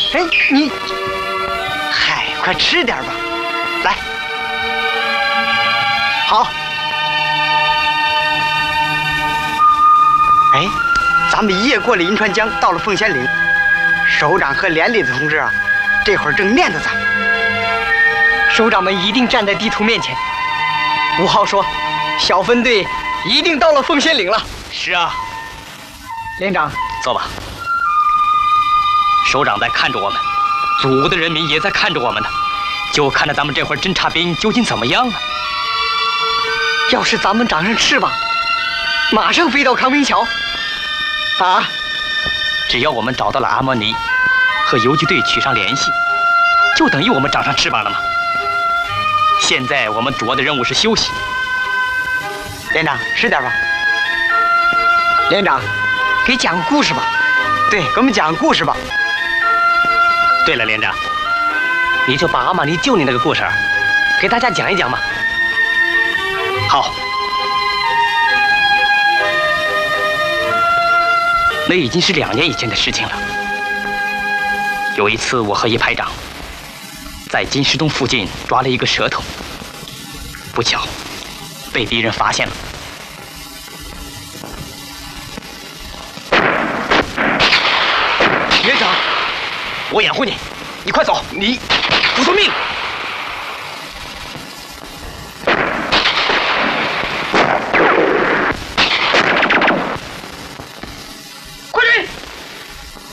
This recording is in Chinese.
哎，你，嗨，快吃点吧，来。好。哎，咱们一夜过了银川江，到了凤仙岭。首长和连里的同志啊，这会儿正念着咱们。首长们一定站在地图面前。5号说，小分队一定到了凤仙岭了。 是啊， 连长， 坐吧。首长在看着我们，祖国的人民也在看着我们呢，就看着咱们这会儿侦察兵究竟怎么样啊？ 要是咱们长上翅膀，马上飞到康平桥。啊！ 只要我们找到了阿莫尼，和游击队取上联系，就等于我们长上翅膀了吗？现在我们主要的任务是休息。 连长，吃点吧。连长，给讲个故事吧。对，给我们讲个故事吧。 对了，连长，你就把阿玛尼救你那个故事给大家讲一讲嘛。好。那已经是2年以前的事情了。有一次，我和一排长在金石洞附近抓了一个蛇头，不巧被敌人发现了。连长，我掩护你，你快走，你不送命！